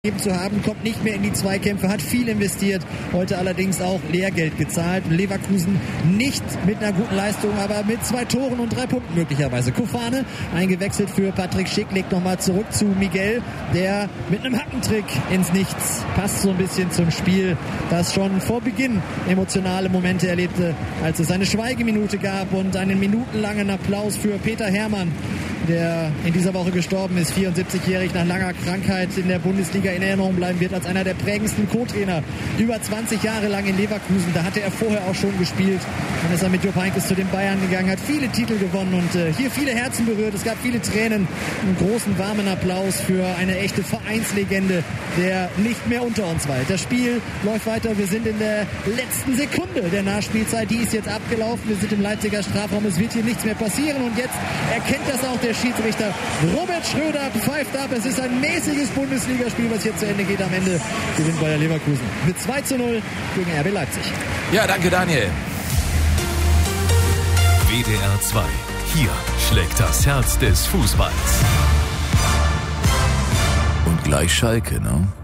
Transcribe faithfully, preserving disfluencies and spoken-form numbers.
zu haben, kommt nicht mehr in die Zweikämpfe, hat viel investiert, heute allerdings auch Lehrgeld gezahlt. Leverkusen nicht mit einer guten Leistung, aber mit zwei Toren und drei Punkten möglicherweise. Kofane eingewechselt für Patrick Schick, legt nochmal zurück zu Miguel, der mit einem Hackentrick ins Nichts passt so ein bisschen zum Spiel, das schon vor Beginn emotionale Momente erlebte, als es eine Schweigeminute gab und einen minutenlangen Applaus für Peter Hermann, der in dieser Woche gestorben ist, vierundsiebzigjährig nach langer Krankheit in der Bundesliga in Erinnerung bleiben wird als einer der prägendsten Co-Trainer. Über zwanzig Jahre lang in Leverkusen, da hatte er vorher auch schon gespielt. Dann ist er mit Jupp Heynckes zu den Bayern gegangen, hat viele Titel gewonnen und äh, hier viele Herzen berührt. Es gab viele Tränen, einen großen warmen Applaus für eine echte Vereinslegende, der nicht mehr unter uns weilt. Das Spiel läuft weiter, wir sind in der letzten Sekunde der Nachspielzeit, die ist jetzt abgelaufen, wir sind im Leipziger Strafraum, es wird hier nichts mehr passieren und jetzt erkennt das auch der Schiedsrichter. Robert Schröder pfeift ab. Es ist ein mäßiges Bundesligaspiel, was hier zu Ende geht. Am Ende gewinnt Bayer Leverkusen mit zwei zu null gegen R B Leipzig. Ja, danke Daniel. W D R zwei. Hier schlägt das Herz des Fußballs. Und gleich Schalke, ne?